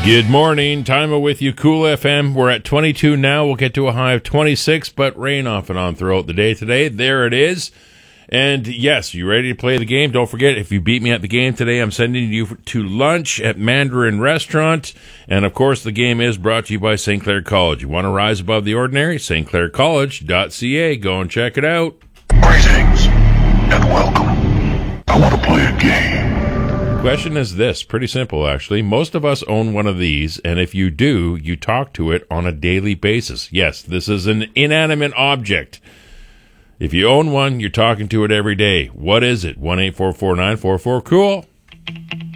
Good morning. Time with you, Cool FM. We're at 22 now. We'll get to a high of 26, but rain off and on throughout the day today. There it is. And yes, you ready to play the game? Don't forget, if you beat me at the game today, I'm sending you to lunch at Mandarin Restaurant. And of course, the game is brought to you by St. Clair College. You want to rise above the ordinary? stclaircollege.ca. Go and check it out. Greetings and welcome. I want to play a game. Question is this, pretty simple actually. Most of us own one of these, and if you do, you talk to it on a daily basis. Yes, this is an inanimate object. If you own one, you're talking to it every day. What is it? 1-844-944-COOL.